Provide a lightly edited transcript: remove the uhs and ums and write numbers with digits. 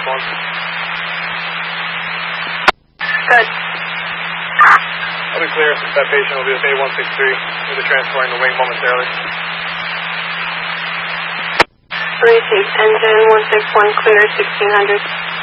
161. Good. I'll be clear. That patient will be with A163. We'll be transporting the wing momentarily. Receive. Engine 161 clear 1600.